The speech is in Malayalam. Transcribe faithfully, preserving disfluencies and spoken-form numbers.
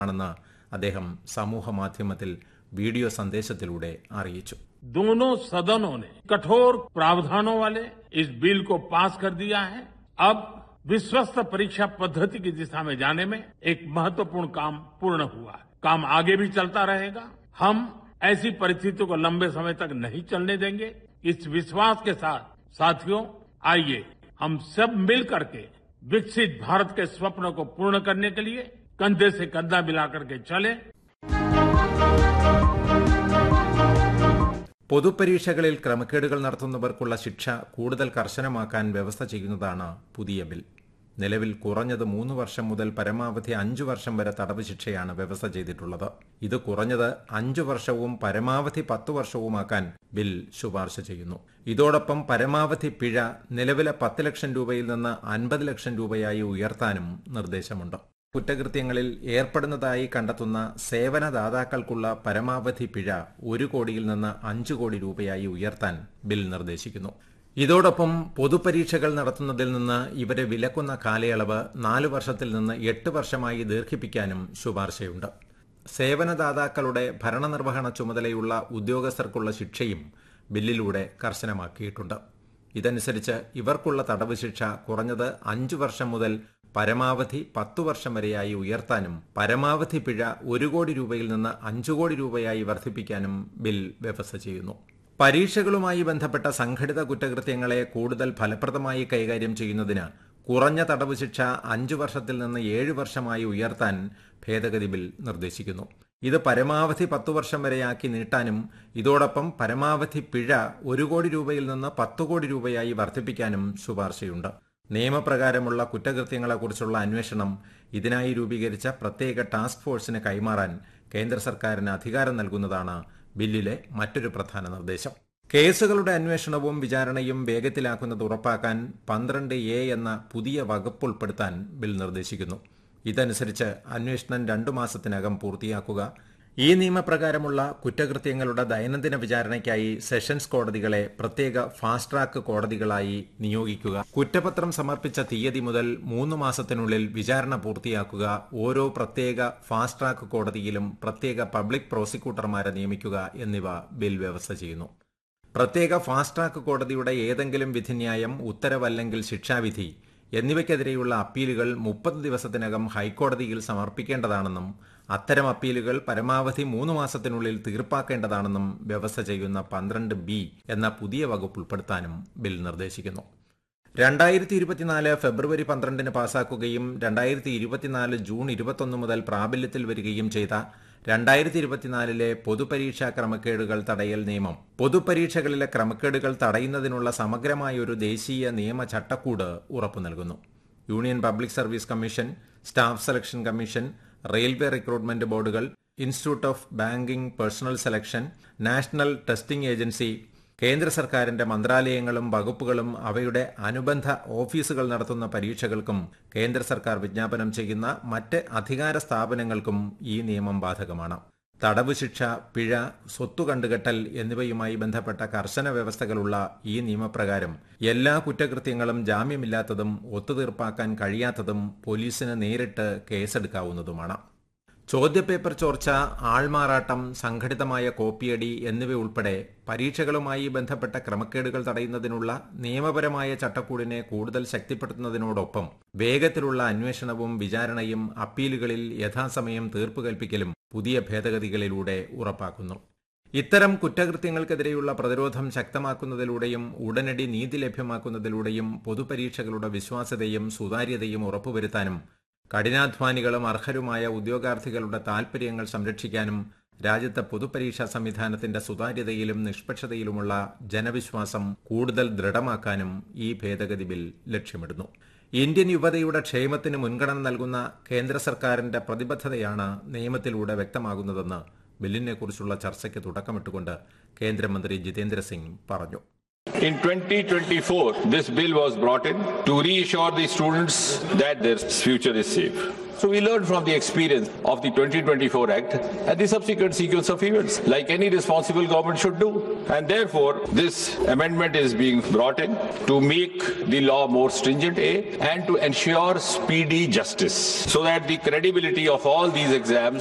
ആണെന്ന് അദ്ദേഹം സമൂഹ മാധ്യമത്തിൽ വീഡിയോ സന്ദേശത്തിലൂടെ അറിയിച്ചു. दोनों सदनों ने कठोर प्रावधानों वाले इस बिल को पास कर दिया है. अब विश्वस्त परीक्षा पद्धति की दिशा में जाने में एक महत्वपूर्ण काम पूर्ण हुआ है. काम आगे भी चलता रहेगा. हम ऐसी परिस्थितियों को लंबे समय तक नहीं चलने देंगे. इस विश्वास के साथ साथियों, आइए हम सब मिल करके विकसित भारत के स्वप्न को पूर्ण करने के लिए कंधे से कंधा मिलाकर के चले. പൊതുപരീക്ഷകളിൽ ക്രമക്കേടുകൾ നടത്തുന്നവർക്കുള്ള ശിക്ഷ കൂടുതൽ കർശനമാക്കാൻ വ്യവസ്ഥ ചെയ്യുന്നതാണ് പുതിയ ബിൽ. നിലവിൽ കുറഞ്ഞത് മൂന്ന് വർഷം മുതൽ പരമാവധി അഞ്ചു വർഷം വരെ തടവ് ശിക്ഷയാണ് വ്യവസ്ഥ ചെയ്തിട്ടുള്ളത്. ഇത് കുറഞ്ഞത് അഞ്ചു വർഷവും പരമാവധി പത്തു വർഷവുമാക്കാൻ ബിൽ ശുപാർശ ചെയ്യുന്നു. ഇതോടൊപ്പം പരമാവധി പിഴ നിലവിലെ പത്ത് ലക്ഷം രൂപയിൽ നിന്ന് അൻപത് ലക്ഷം രൂപയായി ഉയർത്താനും നിർദ്ദേശമുണ്ട്. കുറ്റകൃത്യങ്ങളിൽ ഏർപ്പെടുന്നതായി കണ്ടെത്തുന്ന സേവനദാതാക്കൾക്കുള്ള പരമാവധി പിഴ ഒരു കോടിയിൽ നിന്ന് അഞ്ചു കോടി രൂപയായി ഉയർത്താൻ ബിൽ നിർദ്ദേശിക്കുന്നു. ഇതോടൊപ്പം പൊതുപരീക്ഷകൾ നടത്തുന്നതിൽ നിന്ന് ഇവരെ വിലക്കുന്ന കാലയളവ് നാലു വർഷത്തിൽ നിന്ന് എട്ട് വർഷമായി ദീർഘിപ്പിക്കാനും ശുപാർശയുണ്ട്. സേവനദാതാക്കളുടെ ഭരണനിർവഹണ ചുമതലയുള്ള ഉദ്യോഗസ്ഥർക്കുള്ള ശിക്ഷയും ബില്ലിലൂടെ കർശനമാക്കിയിട്ടുണ്ട്. ഇതനുസരിച്ച് ഇവർക്കുള്ള തടവ് ശിക്ഷ കുറഞ്ഞത് അഞ്ചു വർഷം മുതൽ പരമാവധി പത്തു വർഷം വരെയായി ഉയർത്താനും പരമാവധി പിഴ ഒരു കോടി രൂപയിൽ നിന്ന് അഞ്ചു കോടി രൂപയായി വർദ്ധിപ്പിക്കാനും ബിൽ വ്യവസ്ഥ ചെയ്യുന്നു. പരീക്ഷകളുമായി ബന്ധപ്പെട്ട സംഘടിത കുറ്റകൃത്യങ്ങളെ കൂടുതൽ ഫലപ്രദമായി കൈകാര്യം ചെയ്യുന്നതിന് കുറഞ്ഞ തടവ് ശിക്ഷ അഞ്ചു വർഷത്തിൽ നിന്ന് ഏഴ് വർഷമായി ഉയർത്താൻ ഭേദഗതി ബിൽ നിർദ്ദേശിക്കുന്നു. ഇത് പരമാവധി പത്തു വർഷം വരെയാക്കി നീട്ടാനും ഇതോടൊപ്പം പരമാവധി പിഴ ഒരു കോടി രൂപയിൽ നിന്ന് പത്തു കോടി രൂപയായി വർദ്ധിപ്പിക്കാനും ശുപാർശയുണ്ട്. നിയമപ്രകാരമുള്ള കുറ്റകൃത്യങ്ങളെക്കുറിച്ചുള്ള അന്വേഷണം ഇതിനായി രൂപീകരിച്ച പ്രത്യേക ടാസ്ക് ഫോഴ്സിന് കൈമാറാൻ കേന്ദ്ര സർക്കാരിന് അധികാരം നൽകുന്നതാണ് ബില്ലിലെ മറ്റൊരു പ്രധാന നിർദ്ദേശം. കേസുകളുടെ അന്വേഷണവും വിചാരണയും വേഗത്തിലാക്കുന്നത് ഉറപ്പാക്കാൻ പന്ത്രണ്ട് എ എന്ന പുതിയ വകുപ്പ് ഉൾപ്പെടുത്താൻ ബിൽ നിർദ്ദേശിക്കുന്നു. ഇതനുസരിച്ച് അന്വേഷണം രണ്ടു മാസത്തിനകം പൂർത്തിയാക്കുക, ഈ നിയമപ്രകാരമുള്ള കുറ്റകൃത്യങ്ങളുടെ ദൈനംദിന വിചാരണയ്ക്കായി സെഷൻസ് കോടതികളെ പ്രത്യേക ഫാസ്റ്റ് ട്രാക്ക് കോടതികളായി നിയോഗിക്കുക, കുറ്റപത്രം സമർപ്പിച്ച തീയതി മുതൽ മൂന്ന് മാസത്തിനുള്ളിൽ വിചാരണ പൂർത്തിയാക്കുക, ഓരോ പ്രത്യേക ഫാസ്റ്റ് ട്രാക്ക് കോടതിയിലും പ്രത്യേക പബ്ലിക് പ്രോസിക്യൂട്ടർമാരെ നിയമിക്കുക എന്നിവ ബിൽ വ്യവസ്ഥ ചെയ്യുന്നു. പ്രത്യേക ഫാസ്റ്റ് ട്രാക്ക് കോടതിയുടെ ഏതെങ്കിലും വിധിന്യായം, ഉത്തരവല്ലെങ്കിൽ ശിക്ഷാവിധി എന്നിവയ്ക്കെതിരെയുള്ള അപ്പീലുകൾ മുപ്പത് ദിവസത്തിനകം ഹൈക്കോടതിയിൽ സമർപ്പിക്കേണ്ടതാണെന്നും അത്തരം അപ്പീലുകൾ പരമാവധി മൂന്ന് മാസത്തിനുള്ളിൽ തീർപ്പാക്കേണ്ടതാണെന്നും വ്യവസ്ഥ ചെയ്യുന്ന പന്ത്രണ്ട് ബി എന്ന പുതിയ വകുപ്പ് ഉൾപ്പെടുത്താനും ബിൽ നിർദ്ദേശിക്കുന്നു. രണ്ടായിരത്തി ഇരുപത്തിനാല് ഫെബ്രുവരി പന്ത്രണ്ടിന് പാസാക്കുകയും രണ്ടായിരത്തി ഇരുപത്തിനാല് ജൂൺ ഇരുപത്തൊന്ന് മുതൽ പ്രാബല്യത്തിൽ വരികയും ചെയ്ത രണ്ടായിരത്തി ഇരുപത്തിനാലിലെ പൊതുപരീക്ഷാ ക്രമക്കേടുകൾ തടയൽ നിയമം പൊതുപരീക്ഷകളിലെ ക്രമക്കേടുകൾ തടയുന്നതിനുള്ള സമഗ്രമായ ഒരു ദേശീയ നിയമ ചട്ടക്കൂട് ഉറപ്പു നൽകുന്നു. Union public service commission, staff selection commission, railway recruitment ബോർഡുകൾ, institute of banking personal selection, national testing agency, കേന്ദ്ര സർക്കാരിന്റെ മന്ത്രാലയങ്ങളും വകുപ്പുകളും അവയുടെ അനുബന്ധ ഓഫീസുകൾ നടത്തുന്ന പരീക്ഷകൾക്കും കേന്ദ്ര സർക്കാർ വിജ്ഞാപനം ചെയ്യുന്ന മറ്റ് അധികാര സ്ഥാപനങ്ങൾക്കും ഈ നിയമം ബാധകമാണ്. തടവ് ശിക്ഷ, പിഴ, സ്വത്തു കണ്ടുകെട്ടൽ എന്നിവയുമായി ബന്ധപ്പെട്ട കർശന വ്യവസ്ഥകളുള്ള ഈ നിയമപ്രകാരം എല്ലാ കുറ്റകൃത്യങ്ങളും ജാമ്യമില്ലാത്തതും ഒത്തുതീർപ്പാക്കാൻ കഴിയാത്തതും പോലീസിന് നേരിട്ട് കേസെടുക്കാവുന്നതുമാണ്. ചോദ്യപേപ്പർ ചോർച്ച, ആൾമാറാട്ടം, സംഘടിതമായ കോപ്പിയടി എന്നിവയുൾപ്പെടെ പരീക്ഷകളുമായി ബന്ധപ്പെട്ട ക്രമക്കേടുകൾ തടയുന്നതിനുള്ള നിയമപരമായ ചട്ടക്കൂടിനെ കൂടുതൽ ശക്തിപ്പെടുത്തുന്നതിനോടൊപ്പം വേഗത്തിലുള്ള അന്വേഷണവും വിചാരണയും അപ്പീലുകളിൽ യഥാസമയം തീർപ്പ് കൽപ്പിക്കലും പുതിയ ഭേദഗതികളിലൂടെ ഉറപ്പാക്കുന്നു. ഇത്തരം കുറ്റകൃത്യങ്ങൾക്കെതിരെയുള്ള പ്രതിരോധം ശക്തമാക്കുന്നതിലൂടെയും ഉടനടി നീതി ലഭ്യമാക്കുന്നതിലൂടെയും പൊതുപരീക്ഷകളുടെ വിശ്വാസ്യതയും സുതാര്യതയും ഉറപ്പുവരുത്താനും കഠിനാധ്വാനികളും അർഹരുമായ ഉദ്യോഗാർത്ഥികളുടെ താൽപര്യങ്ങൾ സംരക്ഷിക്കാനും രാജ്യത്തെ പൊതുപരീക്ഷാ സംവിധാനത്തിന്റെ സുതാര്യതയിലും നിഷ്പക്ഷതയിലുമുള്ള ജനവിശ്വാസം കൂടുതൽ ദൃഢമാക്കാനും ഈ ഭേദഗതി ബിൽ ലക്ഷ്യമിടുന്നു. ഇന്ത്യൻ യുവതയുടെ ക്ഷേമത്തിന് മുൻഗണന നൽകുന്ന കേന്ദ്ര സർക്കാരിന്റെ പ്രതിബദ്ധതയാണ് നിയമത്തിലൂടെ വ്യക്തമാകുന്നതെന്ന് ബില്ലിനെക്കുറിച്ചുള്ള ചർച്ചയ്ക്ക് തുടക്കമിട്ടുകൊണ്ട് കേന്ദ്രമന്ത്രി ജിതേന്ദ്ര സിംഗ് പറഞ്ഞു. In twenty twenty-four, this bill was brought in to reassure the students that their future is safe. So we learned from the experience of the twenty twenty-four Act and the subsequent sequence of events, like any responsible government should do. And therefore, this amendment is being brought in to make the law more stringent, A, and to ensure speedy justice, so that the credibility of all these exams